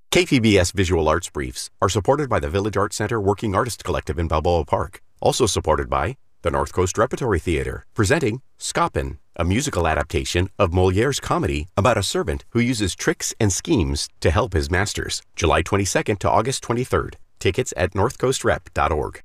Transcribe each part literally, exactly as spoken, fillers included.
K P B S Visual Arts Briefs are supported by the Village Arts Center Working Artist Collective in Balboa Park. Also supported by the North Coast Repertory Theater, presenting Scoppin', a musical adaptation of Moliere's comedy about a servant who uses tricks and schemes to help his masters. July twenty-second to August twenty-third. Tickets at north coast rep dot org.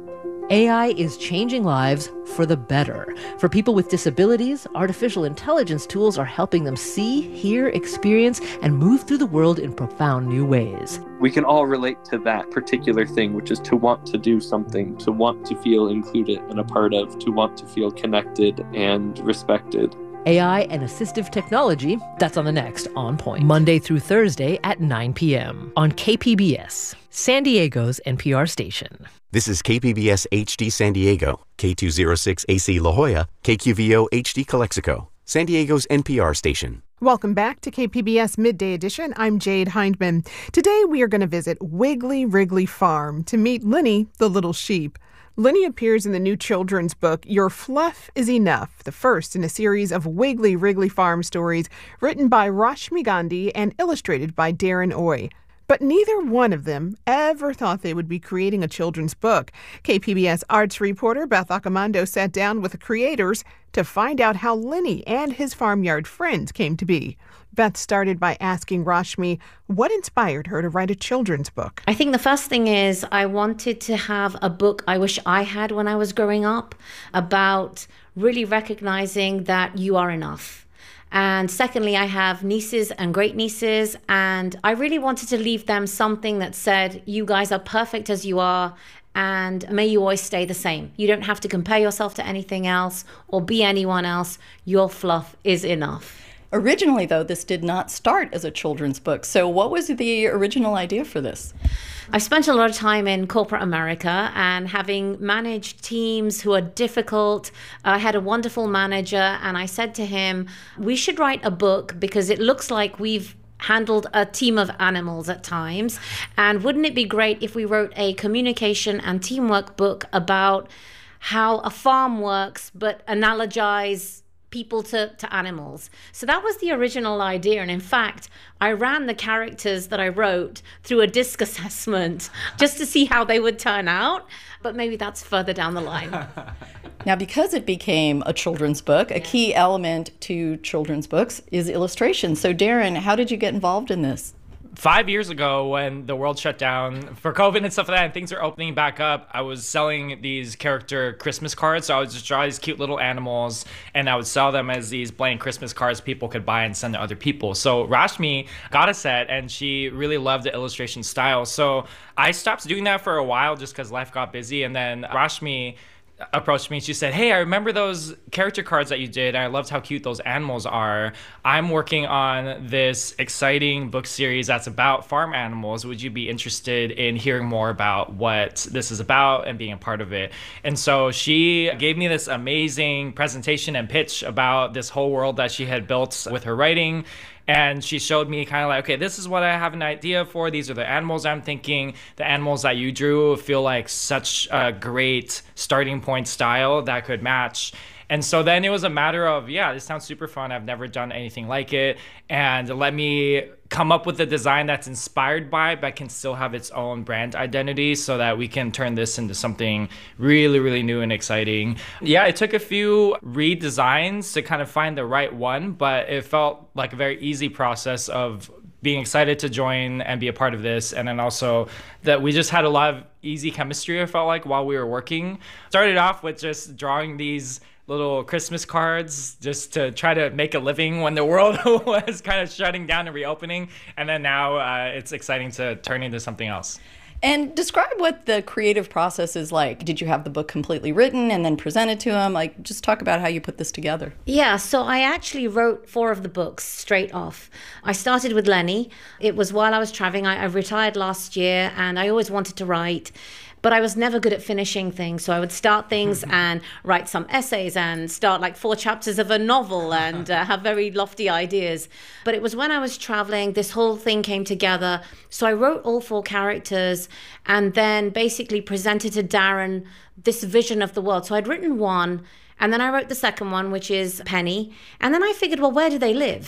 A I is changing lives for the better. For people with disabilities, artificial intelligence tools are helping them see, hear, experience, and move through the world in profound new ways. We can all relate to that particular thing, which is to want to do something, to want to feel included and a part of, to want to feel connected and respected. A I and assistive technology, that's on the next On Point. Monday through Thursday at nine p.m. on K P B S, San Diego's N P R station. This is K P B S H D San Diego, K two oh six A C La Jolla, K Q V O H D Calexico, San Diego's N P R station. Welcome back to K P B S Midday Edition. I'm Jade Hindman. Today we are going to visit Wiggly Wriggly Farm to meet Lenny, the little sheep. Lenny appears in the new children's book, Your Fluff is Enough, the first in a series of Wiggly Wriggly Farm stories written by Rashmi Gandhi and illustrated by Darren Oy. But neither one of them ever thought they would be creating a children's book. K P B S arts reporter Beth Accomando sat down with the creators to find out how Lenny and his farmyard friends came to be. Beth started by asking Rashmi what inspired her to write a children's book. I think the first thing is I wanted to have a book I wish I had when I was growing up about really recognizing that you are enough. And secondly, I have nieces and great nieces, and I really wanted to leave them something that said, you guys are perfect as you are, and may you always stay the same. You don't have to compare yourself to anything else or be anyone else. Your fluff is enough. Originally, though, this did not start as a children's book. So what was the original idea for this? I've spent a lot of time in corporate America, and having managed teams who are difficult, I had a wonderful manager, and I said to him, we should write a book because it looks like we've handled a team of animals at times. And wouldn't it be great if we wrote a communication and teamwork book about how a farm works, but analogize people to, to animals. So that was the original idea. And in fact, I ran the characters that I wrote through a disc assessment just to see how they would turn out. But maybe that's further down the line. Now, because it became a children's book, a key element to children's books is illustration. So Darren, how did you get involved in this? Five years ago, when the world shut down for COVID and stuff like that, and things are opening back up, I was selling these character Christmas cards. So I would just draw these cute little animals, and I would sell them as these blank Christmas cards people could buy and send to other people. So Rashmi got a set, and she really loved the illustration style. So I stopped doing that for a while just because life got busy, and then Rashmi approached me and she said, hey, I remember those character cards that you did. I loved how cute those animals are. I'm working on this exciting book series that's about farm animals. Would you be interested in hearing more about what this is about and being a part of it? And so she gave me this amazing presentation and pitch about this whole world that she had built with her writing. And she showed me kind of like, okay, this is what I have an idea for. These are the animals I'm thinking. The animals that you drew feel like such a great starting point style that could match. And so then it was a matter of, yeah, this sounds super fun. I've never done anything like it. And let me come up with a design that's inspired by it, but can still have its own brand identity so that we can turn this into something really, really new and exciting. Yeah, it took a few redesigns to kind of find the right one, but it felt like a very easy process of being excited to join and be a part of this. And then also that we just had a lot of easy chemistry, I felt like, while we were working. Started off with just drawing these little Christmas cards just to try to make a living when the world was kind of shutting down and reopening. And then now uh, it's exciting to turn into something else. And describe what the creative process is like. Did you have the book completely written and then present it to him? Like, just talk about how you put this together. Yeah, so I actually wrote four of the books straight off. I started with Lenny. It was while I was traveling. I, I retired last year, and I always wanted to write. But I was never good at finishing things. So I would start things and write some essays and start like four chapters of a novel and uh, have very lofty ideas. But it was when I was traveling, this whole thing came together. So I wrote all four characters and then basically presented to Darren this vision of the world. So I'd written one, and then I wrote the second one, which is Penny. And then I figured, well, where do they live?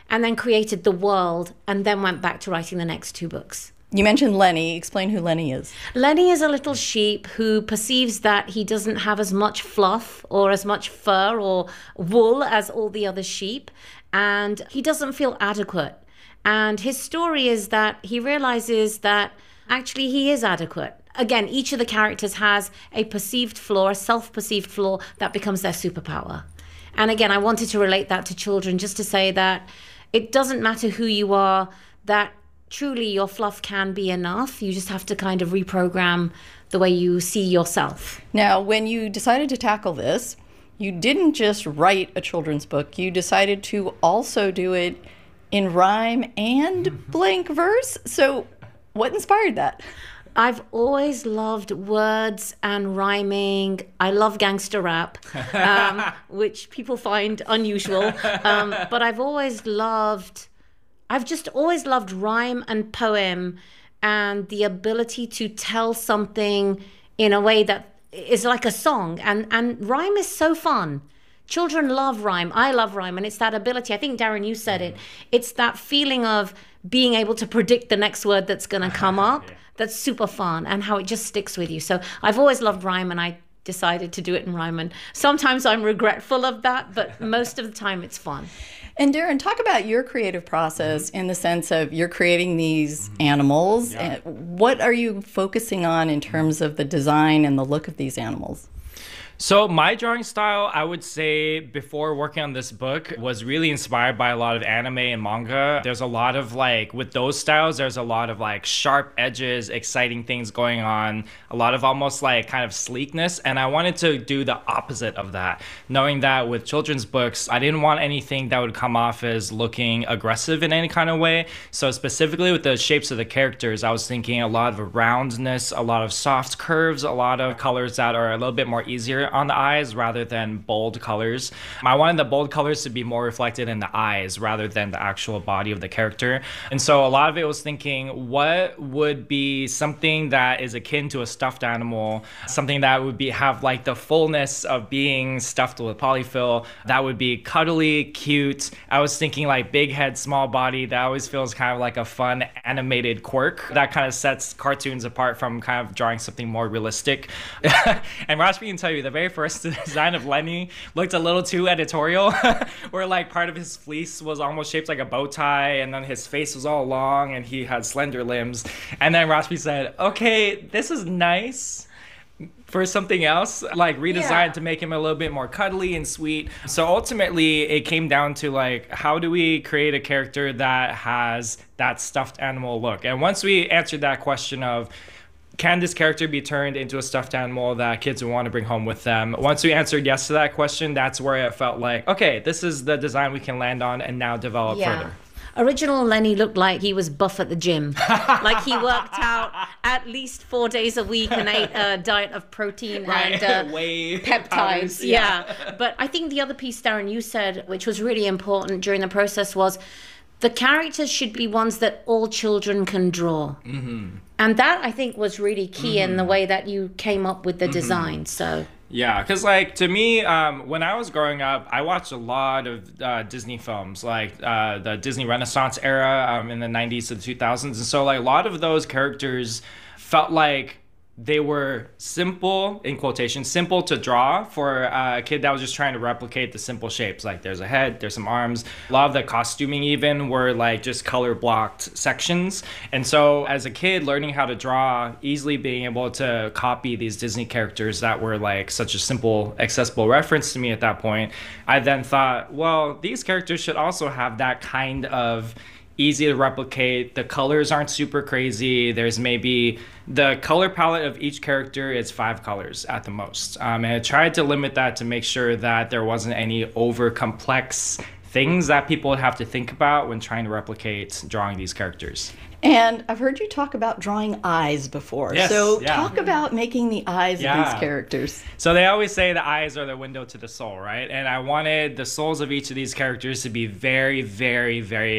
and then created the world, and then went back to writing the next two books. You mentioned Lenny. Explain who Lenny is. Lenny is a little sheep who perceives that he doesn't have as much fluff or as much fur or wool as all the other sheep, and he doesn't feel adequate. And his story is that he realizes that actually he is adequate. Again, each of the characters has a perceived flaw, a self-perceived flaw that becomes their superpower. And again, I wanted to relate that to children just to say that it doesn't matter who you are, that truly your fluff can be enough. You just have to kind of reprogram the way you see yourself. Now, when you decided to tackle this, you didn't just write a children's book. You decided to also do it in rhyme and blank verse. So what inspired that? I've always loved words and rhyming. I love gangster rap, um, which people find unusual. Um, but I've always loved... I've just always loved rhyme and poem and the ability to tell something in a way that is like a song. And, and rhyme is so fun. Children love rhyme. I love rhyme. And it's that ability. I think, Darren, you said it. It's that feeling of being able to predict the next word that's going to come up. That's super fun, and how it just sticks with you. So I've always loved rhyme, and I decided to do it in rhyme. And sometimes I'm regretful of that, but most of the time it's fun. And Darren, talk about your creative process in the sense of you're creating these animals. Yeah. What are you focusing on in terms of the design and the look of these animals? So my drawing style, I would say, before working on this book, was really inspired by a lot of anime and manga. There's a lot of, like, with those styles, there's a lot of, like, sharp edges, exciting things going on, a lot of almost, like, kind of sleekness. And I wanted to do the opposite of that, knowing that with children's books, I didn't want anything that would come off as looking aggressive in any kind of way. So specifically with the shapes of the characters, I was thinking a lot of roundness, a lot of soft curves, a lot of colors that are a little bit more easier on the eyes rather than bold colors. I wanted the bold colors to be more reflected in the eyes rather than the actual body of the character. And so a lot of it was thinking, what would be something that is akin to a stuffed animal, something that would be have like the fullness of being stuffed with polyfill, that would be cuddly, cute. I was thinking like big head, small body. That always feels kind of like a fun animated quirk that kind of sets cartoons apart from kind of drawing something more realistic. And Rashmi can tell you, the very first design of Lenny looked a little too editorial, where like part of his fleece was almost shaped like a bow tie, and then his face was all long and he had slender limbs. And then Rashmi said, okay, this is nice for something else, like redesigned yeah. to make him a little bit more cuddly and sweet. So ultimately it came down to like, how do we create a character that has that stuffed animal look? And once we answered that question of, can this character be turned into a stuffed animal that kids would want to bring home with them? Once we answered yes to that question, that's where it felt like, okay, this is the design we can land on and now develop yeah. further. Original Lenny looked like he was buff at the gym. Like he worked out at least four days a week and ate a diet of protein right. and uh, Whey peptides. powders, yeah. yeah. But I think the other piece, Darren, you said, which was really important during the process, was the characters should be ones that all children can draw. Mm-hmm. And that, I think, was really key mm-hmm. in the way that you came up with the mm-hmm. design. So yeah, because like to me, um, when I was growing up, I watched a lot of uh, Disney films, like uh, the Disney Renaissance era um, in the nineties to the two thousands. And so like a lot of those characters felt like they were simple, in quotation, simple to draw for a kid that was just trying to replicate the simple shapes. Like there's a head, there's some arms. A lot of the costuming even were like just color blocked sections. And so as a kid learning how to draw, easily being able to copy these Disney characters that were like such a simple, accessible reference to me at that point, I then thought, well, these characters should also have that kind of easy to replicate. The colors aren't super crazy. There's maybe the color palette of each character is five colors at the most. Um, and I tried to limit that to make sure that there wasn't any over complex things that people would have to think about when trying to replicate drawing these characters. And I've heard you talk about drawing eyes before. Yes, so yeah. talk about making the eyes yeah. of these characters. So they always say the eyes are the window to the soul, right? And I wanted the souls of each of these characters to be very, very, very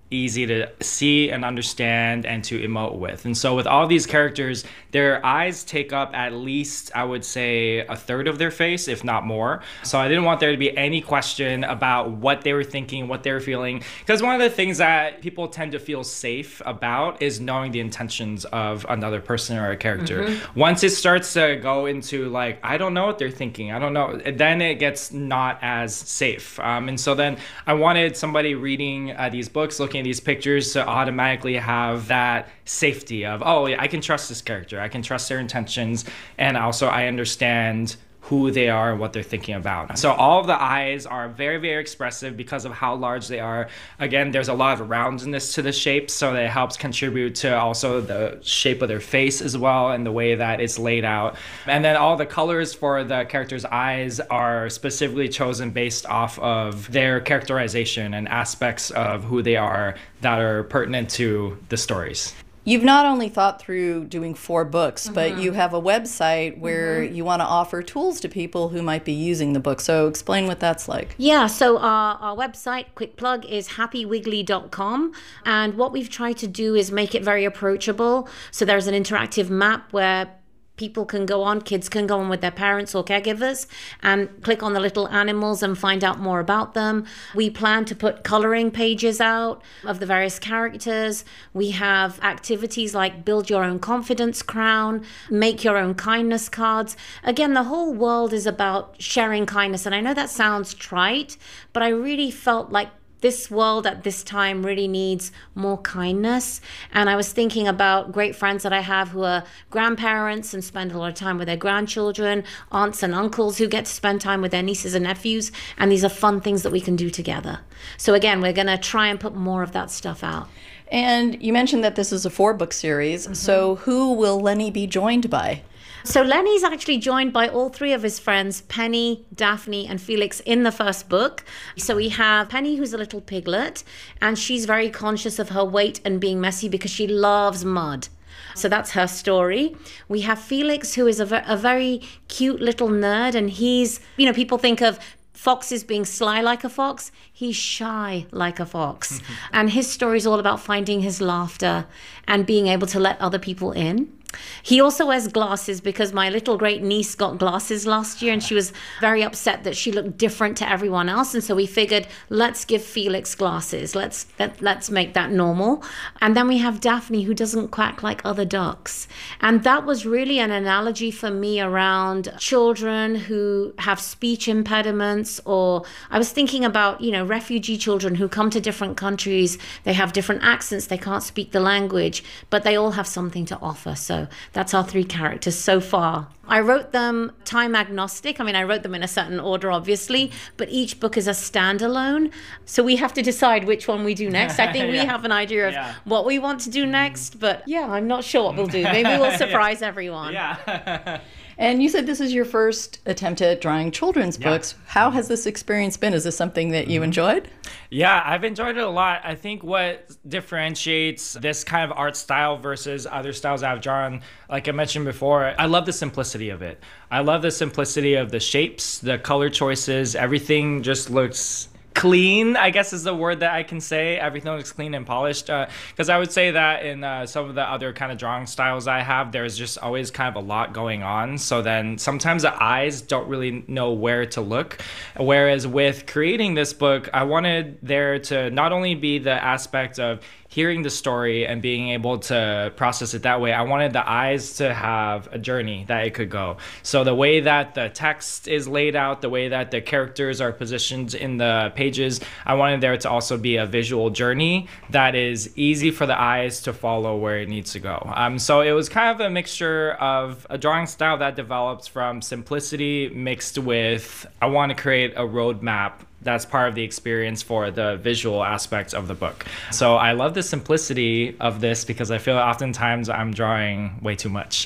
easy to see and understand and to emote with. And so with all these characters, their eyes take up at least, I would say, a third of their face, if not more. So I didn't want there to be any question about what they were thinking, what they were feeling. Because one of the things that people tend to feel safe about is knowing the intentions of another person or a character. Mm-hmm. Once it starts to go into like, I don't know what they're thinking, I don't know, then it gets not as safe. Um, and so then I wanted somebody reading uh, these books, looking at these pictures, to automatically have that safety of, oh, yeah, I can trust this character, I can trust their intentions, and also I understand who they are and what they're thinking about. So all of the eyes are very, very expressive because of how large they are. Again, there's a lot of roundness to the shape, so that it helps contribute to also the shape of their face as well and the way that it's laid out. And then all the colors for the characters' eyes are specifically chosen based off of their characterization and aspects of who they are that are pertinent to the stories. You've not only thought through doing four books, mm-hmm. but you have a website where mm-hmm. you want to offer tools to people who might be using the book. So explain what that's like. Yeah, so our, our website, quick plug, is happy wiggly dot com. And what we've tried to do is make it very approachable. So there's an interactive map where people can go on, kids can go on with their parents or caregivers and click on the little animals and find out more about them. We plan to put coloring pages out of the various characters. We have activities like build your own confidence crown, make your own kindness cards. Again, the whole world is about sharing kindness. And I know that sounds trite, but I really felt like this world at this time really needs more kindness. And I was thinking about great friends that I have who are grandparents and spend a lot of time with their grandchildren, aunts and uncles who get to spend time with their nieces and nephews. And these are fun things that we can do together. So again, we're going to try and put more of that stuff out. And you mentioned that this is a four-book series. Mm-hmm. So who will Lenny be joined by? So Lenny's actually joined by all three of his friends, Penny, Daphne, and Felix, in the first book. So we have Penny, who's a little piglet, and she's very conscious of her weight and being messy because she loves mud. So that's her story. We have Felix, who is a, ver- a very cute little nerd, and he's, you know, people think of foxes being sly like a fox. He's shy like a fox. And his story is all about finding his laughter and being able to let other people in. He also wears glasses because my little great niece got glasses last year and she was very upset that she looked different to everyone else. And so we figured, let's give Felix glasses. Let's let, let's make that normal. And then we have Daphne, who doesn't quack like other ducks. And that was really an analogy for me around children who have speech impediments, or I was thinking about, you know, refugee children who come to different countries. They have different accents. They can't speak the language, but they all have something to offer. So that's our three characters so far. I wrote them time agnostic. I mean, I wrote them in a certain order, obviously, but each book is a standalone. So we have to decide which one we do next. I think yeah. we have an idea of yeah. what we want to do next, but yeah, I'm not sure what we'll do. Maybe we'll surprise yeah. everyone. Yeah. And you said this is your first attempt at drawing children's yeah. books. How has this experience been? Is this something that you enjoyed? Yeah, I've enjoyed it a lot. I think what differentiates this kind of art style versus other styles I've drawn, like I mentioned before, I love the simplicity of it. I love the simplicity of the shapes, the color choices. Everything just looks clean, I guess is the word that I can say. Everything looks clean and polished. Because uh, I would say that in uh, some of the other kind of drawing styles I have, there's just always kind of a lot going on. So then sometimes the eyes don't really know where to look. Whereas with creating this book, I wanted there to not only be the aspect of hearing the story and being able to process it that way, I wanted the eyes to have a journey that it could go. So the way that the text is laid out, the way that the characters are positioned in the pages, I wanted there to also be a visual journey that is easy for the eyes to follow where it needs to go. Um, so it was kind of a mixture of a drawing style that develops from simplicity mixed with, I want to create a roadmap that's part of the experience for the visual aspects of the book. So I love the simplicity of this because I feel oftentimes I'm drawing way too much.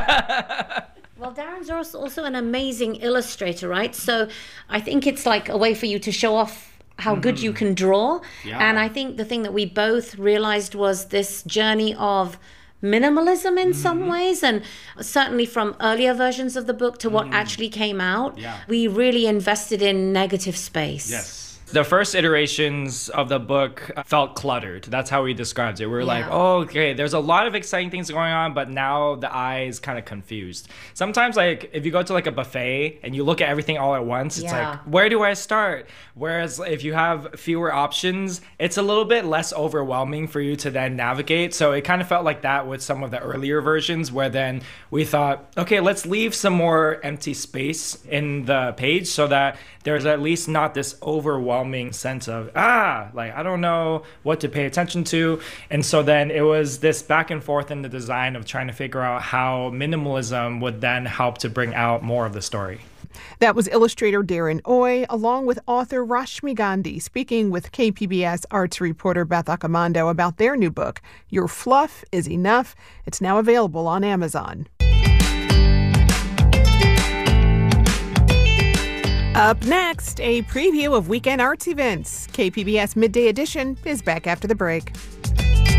Well, Darren's also an amazing illustrator, right? So I think it's like a way for you to show off how mm-hmm. good you can draw. Yeah. And I think the thing that we both realized was this journey of minimalism in mm-hmm. some ways, and certainly from earlier versions of the book to what mm. actually came out, yeah. we really invested in negative space. Yes. The first iterations of the book felt cluttered. That's how we described it. We were Yeah. like, oh, okay, there's a lot of exciting things going on, but now the eye is kind of confused. Sometimes, like, if you go to like a buffet and you look at everything all at once, it's Yeah. like, where do I start? Whereas if you have fewer options, it's a little bit less overwhelming for you to then navigate. So it kind of felt like that with some of the earlier versions, where then we thought, okay, let's leave some more empty space in the page so that there's at least not this overwhelming sense of, ah, like, I don't know what to pay attention to. And so then it was this back and forth in the design of trying to figure out how minimalism would then help to bring out more of the story. That was illustrator Darren Oy, along with author Rashmi Gandhi, speaking with K P B S arts reporter Beth Accomando about their new book, Your Fluff is Enough. It's now available on Amazon. Up next, a preview of weekend arts events. K P B S Midday Edition is back after the break.